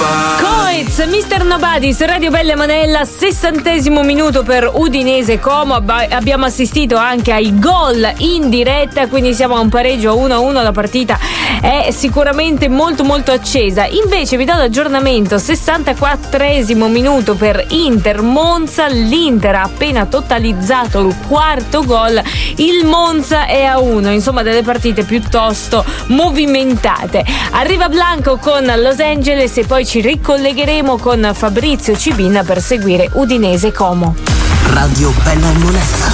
Coez, Mr. Nobody su Radio Bella Monella, 60° minuto per Udinese Como. Abbiamo assistito anche ai gol in diretta, quindi siamo a un pareggio 1-1. La partita è sicuramente molto molto accesa. Invece vi do l'aggiornamento: 64° minuto per Inter Monza. L'Inter ha appena totalizzato il quarto gol, il Monza è a 1. Insomma, delle partite piuttosto movimentate. Arriva Blanco con Los Angeles e poi ci ricollegheremo con Fabrizio Cibin per seguire Udinese Como. Radio Bella Monella.